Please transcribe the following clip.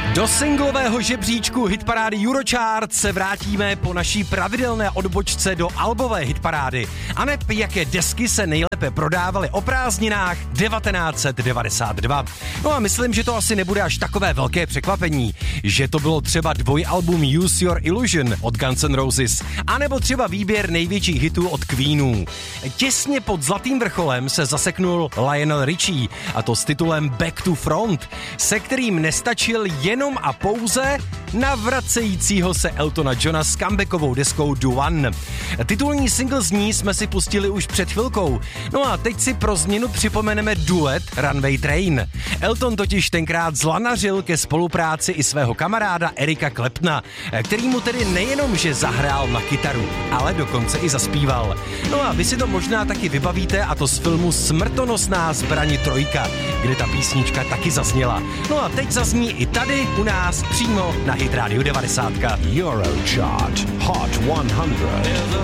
Do singlového žebříčku hitparády Eurochart se vrátíme po naší pravidelné odbočce do albové hitparády. Aneb jaké desky se nejlépe prodávaly o prázdninách 1992. No a myslím, že to asi nebude až takové velké překvapení, že to bylo třeba dvojalbum Use Your Illusion od Guns N' Roses, anebo třeba výběr největších hitů od Queenů. Těsně pod zlatým vrcholem se zaseknul Lionel Richie, a to s titulem Back to Front, se kterým nestačil jenom a pouze na vracejícího se Eltona Johna s comebackovou deskou The One. Titulní single z ní jsme si pustili už před chvilkou, no a teď si pro změnu připomeneme duet Runway Train. Elton totiž tenkrát zlanařil ke spolupráci i svého kamaráda Erika Claptona, který mu tedy nejenom, že zahrál na kytaru, ale dokonce i zaspíval. No a vy si to možná taky vybavíte, a to z filmu Smrtonosná zbraň 3, kde ta písnička taky zazněla. No a teď zazní i tady u nás přímo na Hit Radio 90. Eurochart Hot 100.